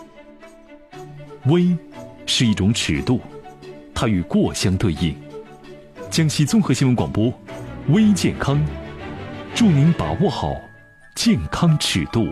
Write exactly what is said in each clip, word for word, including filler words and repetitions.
微是一种尺度，它与过相对应。江西综合新闻广播，微健康，祝您把握好健康尺度。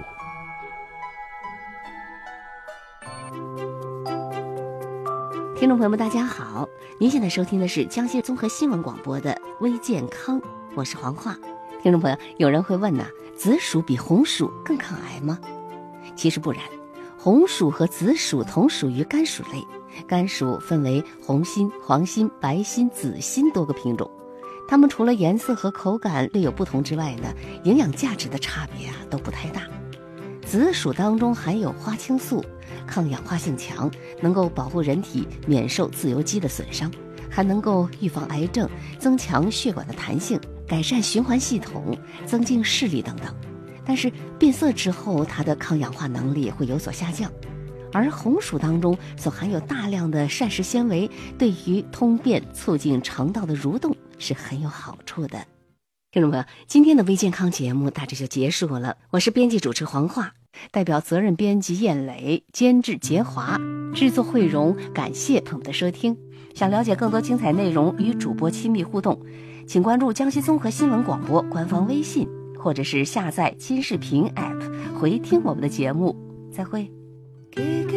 听众朋友们大家好，您现在收听的是江西综合新闻广播的微健康，我是黄华。听众朋友，有人会问呢、啊，紫薯比红薯更抗癌吗？其实不然，红薯和紫薯同属于甘薯类，甘薯分为红心、黄心、白心、紫心多个品种，它们除了颜色和口感略有不同之外呢，营养价值的差别啊都不太大。紫薯当中含有花青素，抗氧化性强，能够保护人体免受自由基的损伤，还能够预防癌症，增强血管的弹性，改善循环系统，增进视力等等。但是变色之后，它的抗氧化能力会有所下降。而红薯当中所含有大量的膳食纤维，对于通便、促进肠道的蠕动是很有好处的。听众朋友，今天的微健康节目大致就结束了。我是编辑主持黄华，代表责任编辑燕磊，监制杰华，制作慧荣，感谢朋友的收听。想了解更多精彩内容与主播亲密互动，请关注江西综合新闻广播官方微信，或者是下载金视频 A P P 回听我们的节目。再会。